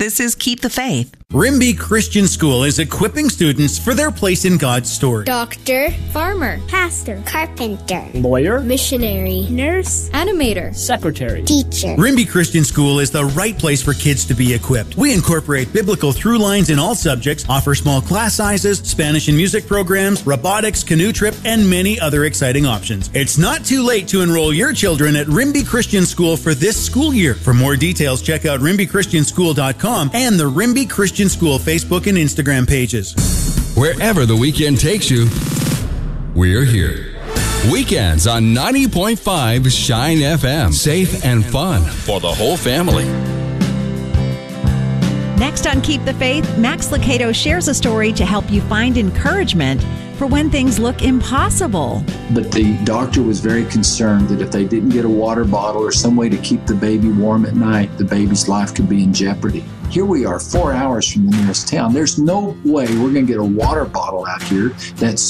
This is Keep the Faith. Rimbey Christian School is equipping students for their place in God's story. Doctor, farmer, pastor, carpenter, lawyer, missionary, nurse, animator, secretary, teacher. Rimbey Christian School is the right place for kids to be equipped. We incorporate biblical through lines in all subjects, offer small class sizes, Spanish and music programs, robotics, canoe trip, and many other exciting options. It's not too late to enroll your children at Rimbey Christian School for this school year. For more details, check out rimbeychristianschool.com and the Rimbey Christian School Facebook and Instagram pages. Wherever the weekend takes you, we're here. Weekends on 90.5 Shine FM. Safe and fun for the whole family. Next on Keep the Faith, Max Lucado shares a story to help you find encouragement for when things look impossible. But the doctor was very concerned that if they didn't get a water bottle or some way to keep the baby warm at night, the baby's life could be in jeopardy. Here we are 4 hours from the nearest town. There's no way we're going to get a water bottle out here that's